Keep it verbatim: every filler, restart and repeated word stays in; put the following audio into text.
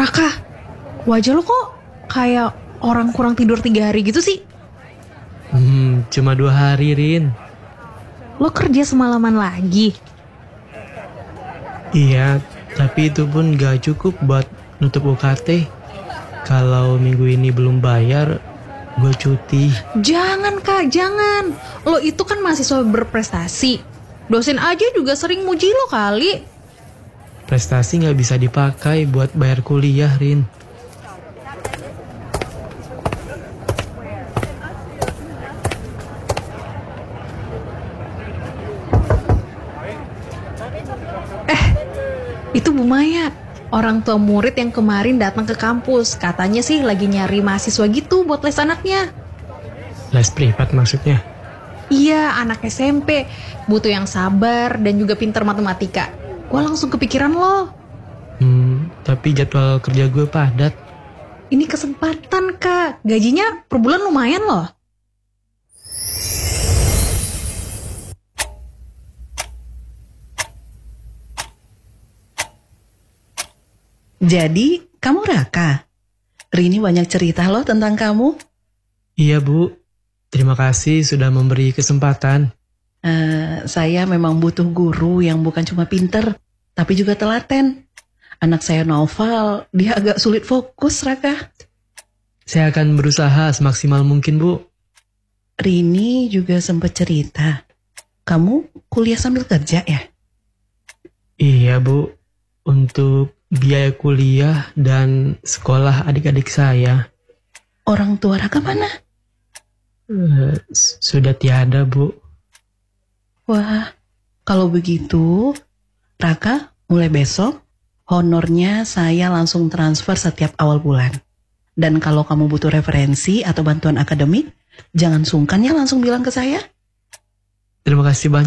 Raka, wajah lo kok kayak orang kurang tidur tiga hari gitu sih? Hmm, cuma dua hari, Rin. Lo kerja semalaman lagi? Iya, tapi itu pun gak cukup buat nutup U K T. Kalau minggu ini belum bayar, gue cuti. Jangan kak, jangan. Lo itu kan mahasiswa berprestasi. Dosen aja juga sering muji lo kali. Prestasi gak bisa dipakai buat bayar kuliah, Rin. Itu Bu Maya, orang tua murid yang kemarin datang ke kampus. Katanya sih lagi nyari mahasiswa gitu buat les anaknya. Les privat maksudnya? Iya, anak S M P. Butuh yang sabar dan juga pintar matematika. Gua langsung kepikiran lo. Hmm, tapi jadwal kerja gue padat. Ini kesempatan kak. Gajinya per bulan lumayan loh. Jadi, kamu Raka? Rini banyak cerita loh tentang kamu. Iya, Bu. Terima kasih sudah memberi kesempatan. Uh, saya memang butuh guru yang bukan cuma pinter, tapi juga telaten. Anak saya Noval, dia agak sulit fokus, Raka. Saya akan berusaha semaksimal mungkin, Bu. Rini juga sempat cerita. Kamu kuliah sambil kerja ya? Iya, Bu. Untuk biaya kuliah dan sekolah adik-adik saya. Orang tua Raka mana? Uh, sudah tiada, Bu. Wah, kalau begitu, Raka mulai besok, honornya saya langsung transfer setiap awal bulan. Dan kalau kamu butuh referensi atau bantuan akademik, jangan sungkan ya langsung bilang ke saya. Terima kasih banyak.